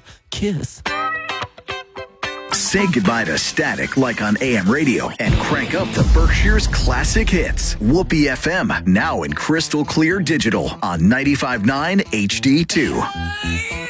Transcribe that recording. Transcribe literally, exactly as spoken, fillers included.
kiss. Say goodbye to static like on A M radio and crank up the Berkshire's classic hits. Whoopee F M, now in crystal clear digital on ninety-five point nine H D two.